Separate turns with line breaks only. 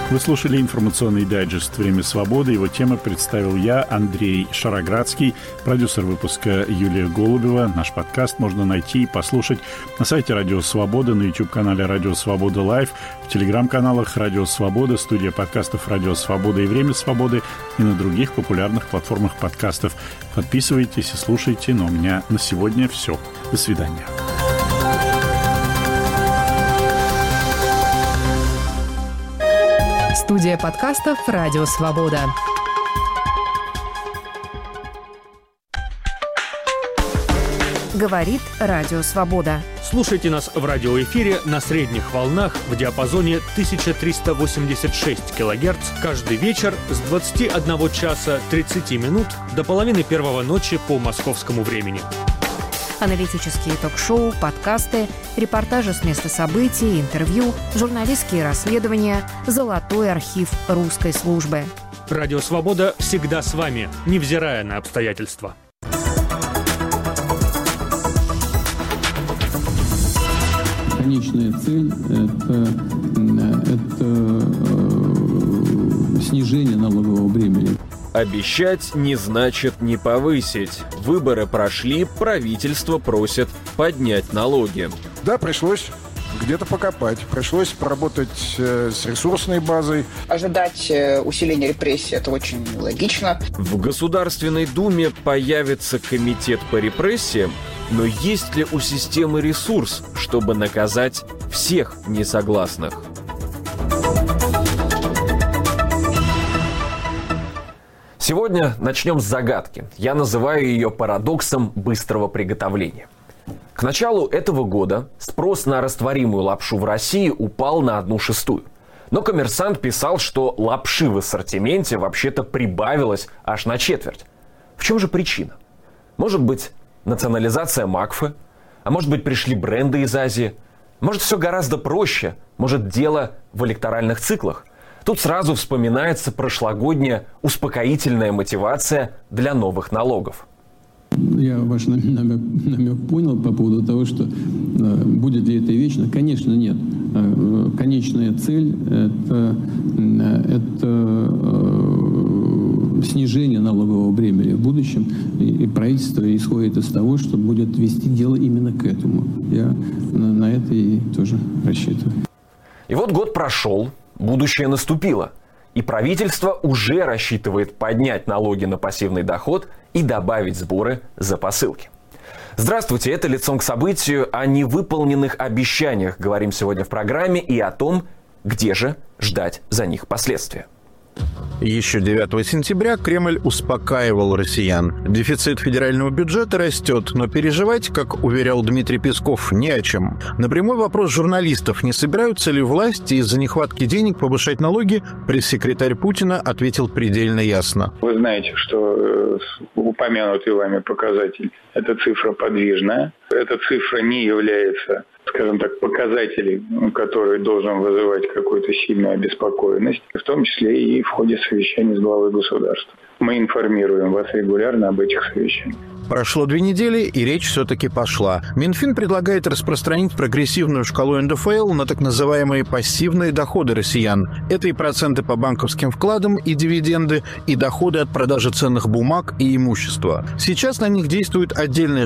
Вы слушали информационный дайджест «Время свободы». Его темы представил я, Андрей Шароградский, продюсер выпуска Юлия Голубева. Наш подкаст можно найти и послушать на сайте Радио Свобода, на YouTube-канале Радио Свобода Лайв, в телеграм-каналах Радио Свобода, студия подкастов Радио Свобода и Время свободы и на других популярных платформах подкастов. Подписывайтесь и слушайте. Но у меня на сегодня все. До свидания.
Студия подкастов «Радио Свобода». Говорит Радио Свобода.
Слушайте нас в радиоэфире на средних волнах в диапазоне 1386 кГц каждый вечер с 21 часа 30 минут до половины первого ночи по московскому времени.
Аналитические ток-шоу, подкасты, репортажи с места событий, интервью, журналистские расследования, золотой архив русской службы.
Радио Свобода всегда с вами, невзирая на обстоятельства.
Конечная цель – это снижение налогового бремени.
Обещать не значит не повысить. Выборы прошли, правительство просит поднять налоги.
Да, пришлось где-то покопать, пришлось поработать с ресурсной базой.
Ожидать усиления репрессий – это очень логично.
В Государственной Думе появится комитет по репрессиям, но есть ли у системы ресурс, чтобы наказать всех несогласных? Сегодня начнем с загадки. Я называю ее парадоксом быстрого приготовления. К началу этого года спрос на растворимую лапшу в России упал на 1/6. Но «Коммерсант» писал, что лапши в ассортименте вообще-то прибавилось аж на 1/4. В чем же причина? Может быть, национализация Макфы? А может быть, пришли бренды из Азии? Может, все гораздо проще? Может, дело в электоральных циклах? Тут сразу вспоминается прошлогодняя успокоительная мотивация для новых налогов.
Я ваш намек понял по поводу того, что будет ли это вечно. Конечно, нет. Конечная цель – это снижение налогового бремени в будущем. И правительство исходит из того, что будет вести дело именно к этому. Я на это и тоже рассчитываю.
И вот год прошел. Будущее наступило, и правительство уже рассчитывает поднять налоги на пассивный доход и добавить сборы за посылки. Здравствуйте, это «Лицом к событию». О невыполненных обещаниях говорим сегодня в программе и о том, где же ждать за них последствия.
Еще 9 сентября Кремль успокаивал россиян. Дефицит федерального бюджета растет, но переживать, как уверял Дмитрий Песков, не о чем. На прямой вопрос журналистов, не собираются ли власти из-за нехватки денег повышать налоги, пресс-секретарь Путина ответил предельно ясно.
Вы знаете, что упомянутый вами показатель – это цифра подвижная. Эта цифра не является, скажем так, показателем, который должен вызывать какую-то сильную обеспокоенность, в том числе и в ходе совещаний с главой государства. Мы информируем вас регулярно об этих совещаниях.
Прошло 2 недели, и речь все-таки пошла. Минфин предлагает распространить прогрессивную шкалу НДФЛ на так называемые пассивные доходы россиян. Это и проценты по банковским вкладам, и дивиденды, и доходы от продажи ценных бумаг и имущества. Сейчас на них действует отдельная